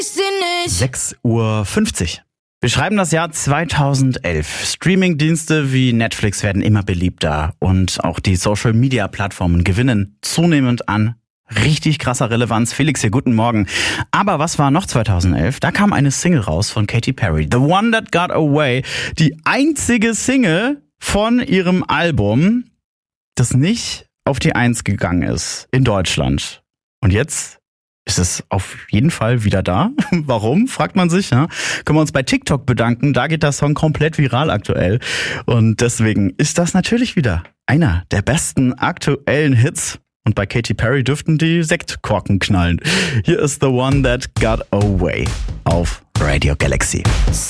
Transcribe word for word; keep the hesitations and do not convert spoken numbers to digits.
sechs Uhr fünfzig. Wir schreiben das Jahr zweitausendelf. Streamingdienste wie Netflix werden immer beliebter und auch die Social-Media-Plattformen gewinnen zunehmend an richtig krasser Relevanz. Felix hier, guten Morgen. Aber was war noch zweitausendelf? Da kam eine Single raus von Katy Perry. The One That Got Away. Die einzige Single von ihrem Album, das nicht auf die Eins gegangen ist in Deutschland. Und jetzt ist es auf jeden Fall wieder da. Warum, fragt man sich. Ja? Können wir uns bei TikTok bedanken. Da geht der Song komplett viral aktuell. Und deswegen ist das natürlich wieder einer der besten aktuellen Hits. Und bei Katy Perry dürften die Sektkorken knallen. Hier ist The One That Got Away auf Radio Galaxy.